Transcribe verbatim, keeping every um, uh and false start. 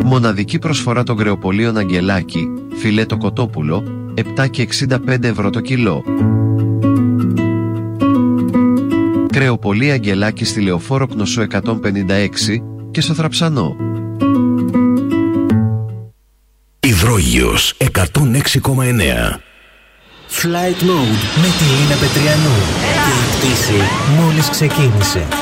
Μοναδική προσφορά των κρεοπολίων Αγγελάκη, φιλέτο κοτόπουλο, επτά και εξήντα πέντε ευρώ το κιλό. Κρεοπολία Αγγελάκη στη Λεωφόρο Κνωσού εκατόν πενήντα έξι και στο Θραψανό. Υδρόγειος εκατόν έξι κόμμα εννέα. Flight Mode με τη Λίνα Πετριανού. Και η πτήση μόλις ξεκίνησε.